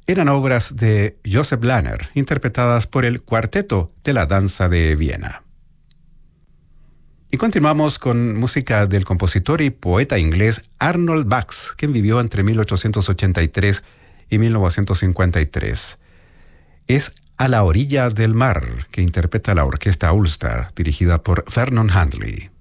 eran obras de Joseph Lahner, interpretadas por el Cuarteto de la Danza de Viena. Y continuamos con música del compositor y poeta inglés Arnold Bax, quien vivió entre 1883 y 1953. Es A la orilla del mar, que interpreta la orquesta Ulster, dirigida por Vernon Handley.